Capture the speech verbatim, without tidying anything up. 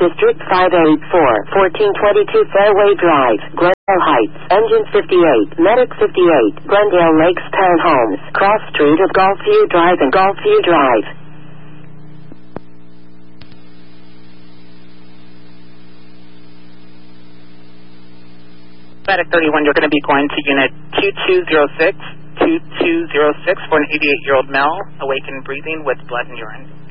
District five eighty-four, fourteen twenty-two Fairway Drive, Glendale Heights, Engine fifty-eight, Medic fifty-eight, Glendale Lakes Townhomes, Cross Street of Gulfview Drive and Gulfview Drive. Medic thirty-one, you're going to be going to unit two two zero six, two two zero six for an eighty-eight-year-old male, awakened breathing with blood and urine.